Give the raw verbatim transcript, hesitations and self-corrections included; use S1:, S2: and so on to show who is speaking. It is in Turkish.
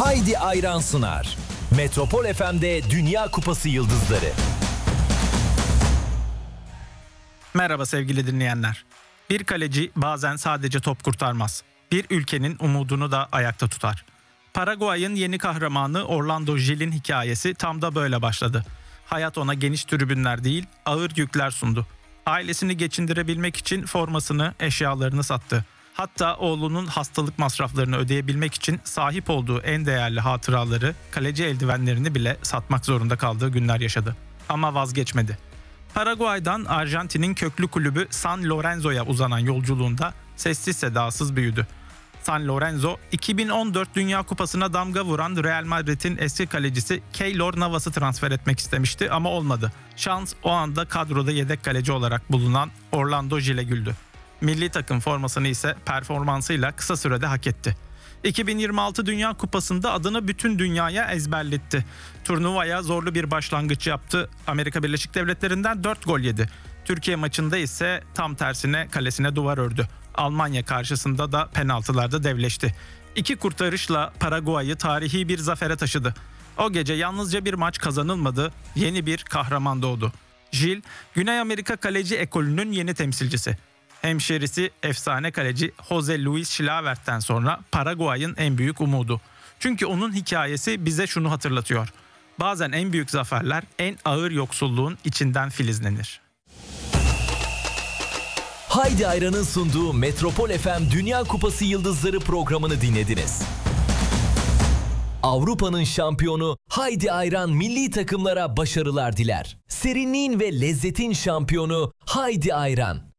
S1: Haydi Ayran sunar. Metropol F M'de Dünya Kupası Yıldızları.
S2: Merhaba sevgili dinleyenler. Bir kaleci bazen sadece top kurtarmaz. Bir ülkenin umudunu da ayakta tutar. Paraguay'ın yeni kahramanı Orlando Gil'in hikayesi tam da böyle başladı. Hayat ona geniş tribünler değil, ağır yükler sundu. Ailesini geçindirebilmek için formasını, eşyalarını sattı. Hatta oğlunun hastalık masraflarını ödeyebilmek için sahip olduğu en değerli hatıraları, kaleci eldivenlerini bile satmak zorunda kaldığı günler yaşadı. Ama vazgeçmedi. Paraguay'dan Arjantin'in köklü kulübü San Lorenzo'ya uzanan yolculuğunda sessiz sedasız büyüdü. San Lorenzo, iki bin on dört Dünya Kupası'na damga vuran Real Madrid'in eski kalecisi Keylor Navas'ı transfer etmek istemişti ama olmadı. Şans o anda kadroda yedek kaleci olarak bulunan Orlando Gil'e güldü. Milli takım formasını ise performansıyla kısa sürede hak etti. iki bin yirmi altı Dünya Kupası'nda adını bütün dünyaya ezberletti. Turnuvaya zorlu bir başlangıç yaptı. Amerika Birleşik Devletleri'nden dört gol yedi. Türkiye maçında ise tam tersine kalesine duvar ördü. Almanya karşısında da penaltılarda devleşti. İki kurtarışla Paraguay'ı tarihi bir zafere taşıdı. O gece yalnızca bir maç kazanılmadı, yeni bir kahraman doğdu. Gil, Güney Amerika kaleci ekolünün yeni temsilcisi. Hemşerisi efsane kaleci Jose Luis Chilavert'ten sonra Paraguay'ın en büyük umudu. Çünkü onun hikayesi bize şunu hatırlatıyor. Bazen en büyük zaferler en ağır yoksulluğun içinden filizlenir.
S1: Haydi Ayran'ın sunduğu Metropol F M Dünya Kupası Yıldızları programını dinlediniz. Avrupa'nın şampiyonu Haydi Ayran milli takımlara başarılar diler. Serinliğin ve lezzetin şampiyonu Haydi Ayran.